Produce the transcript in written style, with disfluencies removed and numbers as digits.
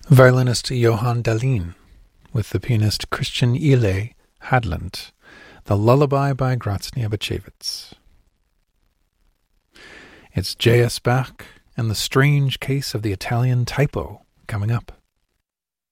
Violinist Johan Dahlin with the pianist Christian Ile Hadland, The Lullaby by Graz Niabachevitz. It's J.S. Bach and the strange case of the Italian typo coming up.